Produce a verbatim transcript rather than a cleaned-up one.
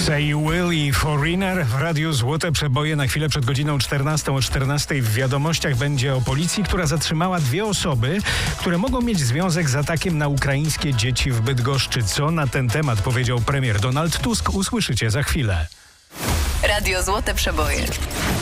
Say Will i Foreigner w Radiu Złote Przeboje na chwilę przed godziną czternastą. O czternastej w Wiadomościach będzie o policji, która zatrzymała dwie osoby, które mogą mieć związek z atakiem na ukraińskie dzieci w Bydgoszczy. Co na ten temat powiedział premier Donald Tusk, usłyszycie za chwilę. Radio Złote Przeboje.